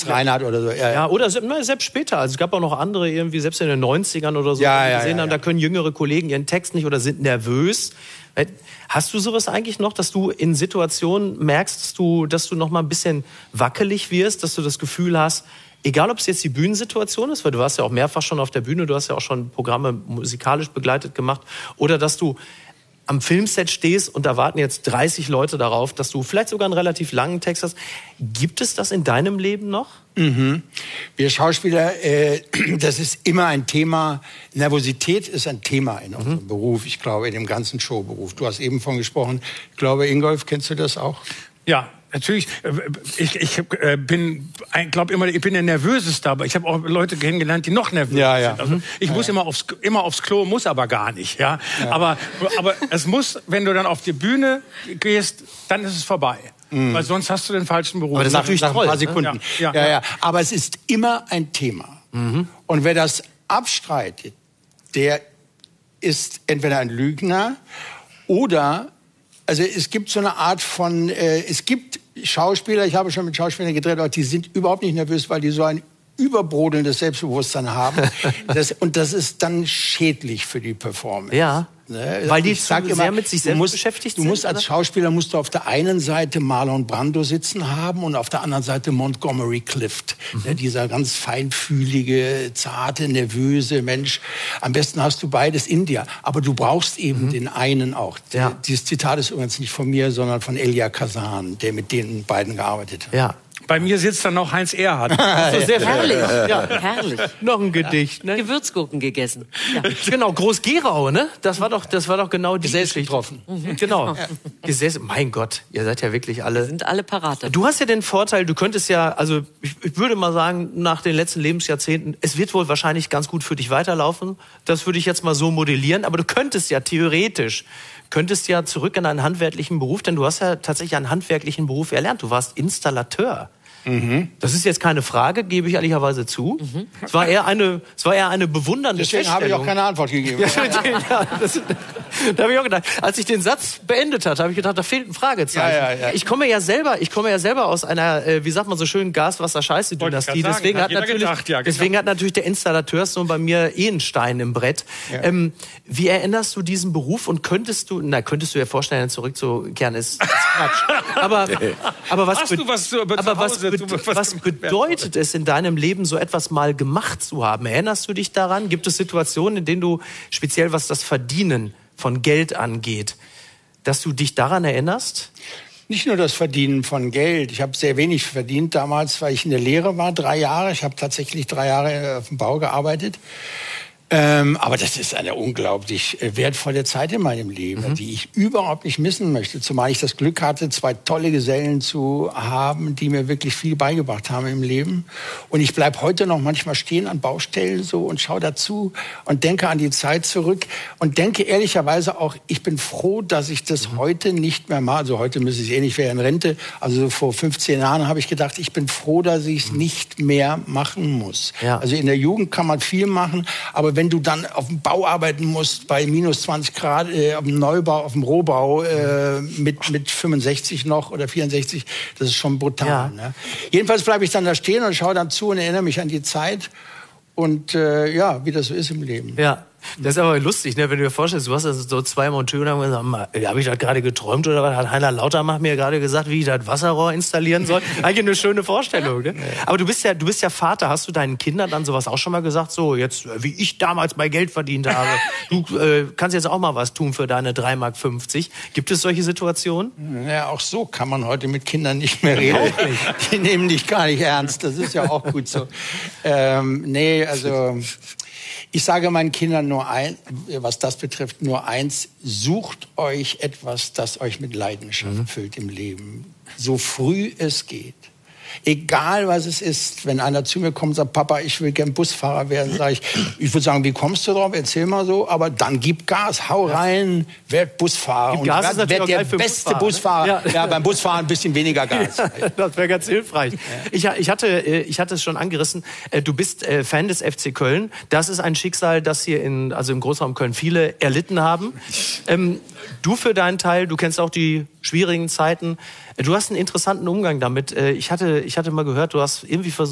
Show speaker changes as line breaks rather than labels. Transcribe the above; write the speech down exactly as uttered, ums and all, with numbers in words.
Max Reinhardt oder so. Ja, ja.
ja oder selbst später. Also es gab auch noch andere irgendwie, selbst in den neunzigern oder so,
ja,
die
ja,
gesehen
ja,
haben,
ja.
da können jüngere Kollegen ihren Text nicht oder sind nervös. Hast du sowas eigentlich noch, dass du in Situationen merkst, dass du, dass du noch mal ein bisschen wackelig wirst, dass du das Gefühl hast, egal ob es jetzt die Bühnensituation ist, weil du warst ja auch mehrfach schon auf der Bühne, du hast ja auch schon Programme musikalisch begleitet gemacht, oder dass du am Filmset stehst und da warten jetzt dreißig Leute darauf, dass du vielleicht sogar einen relativ langen Text hast. Gibt es das in deinem Leben noch?
Mhm. Wir Schauspieler, äh, das ist immer ein Thema. Nervosität ist ein Thema in unserem mhm. Beruf, ich glaube, in dem ganzen Showberuf. Du hast eben von gesprochen. Ich glaube, Ingolf, kennst du das auch?
Ja. Natürlich, ich, ich bin, glaube immer, ich bin der Nervöseste, aber ich habe auch Leute kennengelernt, die noch nervöser
ja, ja.
sind. Also ich
ja,
muss
ja.
immer aufs, immer aufs Klo, muss aber gar nicht, ja.
ja.
Aber, aber es muss, wenn du dann auf die Bühne gehst, dann ist es vorbei. Mhm. Weil sonst hast du den falschen Beruf.
Aber das ist natürlich
nach,
toll,
nach ein paar Sekunden.
Ne? Ja,
ja,
ja,
ja. ja. Aber es ist immer ein Thema. Mhm. Und wer das abstreitet, der ist entweder ein Lügner oder, also es gibt so eine Art von, äh, es gibt Schauspieler, ich habe schon mit Schauspielern gedreht, aber die sind überhaupt nicht nervös, weil die so ein überbrodelndes Selbstbewusstsein haben. Das, und das ist dann schädlich für die Performance.
Ja.
Ne?
Weil die
ich
zu
sag
sehr
immer,
mit sich selbst
musst,
beschäftigt
du
sind?
musst als
oder?
Schauspieler musst du auf der einen Seite Marlon Brando sitzen haben und auf der anderen Seite Montgomery Clift. Mhm. Ne? Dieser ganz feinfühlige, zarte, nervöse Mensch. Am besten hast du beides in dir. Aber du brauchst eben mhm. den einen auch.
Ja.
Dieses Zitat ist übrigens nicht von mir, sondern von Elia Kazan, der mit den beiden gearbeitet hat.
Ja.
Bei mir sitzt dann noch Heinz Erhardt.
So sehr
Herrlich,
ja.
herrlich.
Noch ein Gedicht, ne?
Gewürzgurken gegessen. Ja.
Genau, Groß-Gerau, ne? Das war doch, das war doch genau die
Gesäß
Geschichte.
getroffen.
Mhm. Genau. Gesäß, mein Gott, ihr seid ja wirklich alle.
Sind alle parat.
Du hast ja den Vorteil, du könntest ja, also ich, ich würde mal sagen, nach den letzten Lebensjahrzehnten, es wird wohl wahrscheinlich ganz gut für dich weiterlaufen. Das würde ich jetzt mal so modellieren. Aber du könntest ja theoretisch, könntest ja zurück in einen handwerklichen Beruf, denn du hast ja tatsächlich einen handwerklichen Beruf erlernt. Du warst Installateur. Mhm. Das ist jetzt keine Frage, gebe ich ehrlicherweise zu. Mhm. Es war eher eine, es war eher eine bewundernde
Deswegen habe ich auch keine Antwort gegeben.
ja, das, da habe ich auch gedacht, als ich den Satz beendet hatte, habe ich gedacht, da fehlt ein Fragezeichen.
Ja, ja, ja.
Ich komme ja selber, ich komme ja selber aus einer, äh, wie sagt man so schön, Gas-Wasser-Scheiße-Dynastie. Deswegen,
hat
hat
jeder
natürlich,
gedacht, ja, genau.
deswegen hat natürlich der Installateurssohn bei mir eh einen Stein im Brett. Ja. Ähm, wie erinnerst du diesen Beruf und könntest du, na, könntest du dir vorstellen, zurückzukehren, ist, ist Quatsch. Aber, aber was,
Hast du was zu,
aber was,
Hause,
be was, was bedeutet es in deinem Leben, so etwas mal gemacht zu haben? Erinnerst du dich daran? Gibt es Situationen, in denen du, speziell was das Verdienen von Geld angeht, dass du dich daran erinnerst?
Nicht nur das Verdienen von Geld. Ich habe sehr wenig verdient damals, weil ich in der Lehre war, drei Jahre. Ich habe tatsächlich drei Jahre auf dem Bau gearbeitet. Ähm, aber das ist eine unglaublich äh, wertvolle Zeit in meinem Leben, mhm. die ich überhaupt nicht missen möchte. Zumal ich das Glück hatte, zwei tolle Gesellen zu haben, die mir wirklich viel beigebracht haben im Leben. Und ich bleib heute noch manchmal stehen an Baustellen so und schaue dazu und denke an die Zeit zurück und denke ehrlicherweise auch, ich bin froh, dass ich das mhm. heute nicht mehr mache. Also heute müsste ich eh nicht, wäre in Rente. Also vor fünfzehn Jahren habe ich gedacht, ich bin froh, dass ich es mhm. nicht mehr machen muss. Ja. Also in der Jugend kann man viel machen, aber wenn Wenn du dann auf dem Bau arbeiten musst, bei minus zwanzig Grad, äh, auf dem Neubau, auf dem Rohbau, äh, mit, mit fünfundsechzig noch oder vierundsechzig, das ist schon brutal. Ja. Ne? Jedenfalls bleibe ich dann da stehen und schaue dann zu und erinnere mich an die Zeit und äh, ja, wie das so ist im Leben.
Ja. Das ist aber lustig, ne? Wenn du dir vorstellst, du hast also so zwei Monteure und haben gesagt, habe ich das gerade geträumt oder was? Hat Heiner Lautermacher mir gerade gesagt, wie ich das Wasserrohr installieren soll? Eigentlich eine schöne Vorstellung, ne? Aber du bist ja, du bist ja Vater. Hast du deinen Kindern dann sowas auch schon mal gesagt? So, jetzt, wie ich damals mein Geld verdient habe. Du äh, kannst jetzt auch mal was tun für deine drei Mark fünfzig. Gibt es solche Situationen?
Ja, auch so kann man heute mit Kindern nicht mehr reden. Die nehmen dich gar nicht ernst. Das ist ja auch gut so. Ähm, nee, also... Ich sage meinen Kindern nur eins, was das betrifft, nur eins: Sucht euch etwas, das euch mit Leidenschaft mhm. füllt im Leben. So früh es geht. Egal was es ist, wenn einer zu mir kommt und sagt, Papa, ich will gern Busfahrer werden, sage ich, ich würde sagen, wie kommst du drauf? Erzähl mal so, aber dann gib Gas, hau rein, werd Busfahrer.
Und Gas
werd, werd der beste Busfahrer. Busfahrer. Ne? Ja. ja, beim Busfahren ein bisschen weniger Gas.
Ja, das wäre ganz hilfreich. Ja. Ich, ich, hatte, ich hatte es schon angerissen, du bist Fan des F C Köln. Das ist ein Schicksal, das hier in, also im Großraum Köln viele erlitten haben. Ähm, du für deinen Teil, du kennst auch die schwierigen Zeiten. Du hast einen interessanten Umgang damit. Ich hatte, ich hatte mal gehört, du hast irgendwie versucht,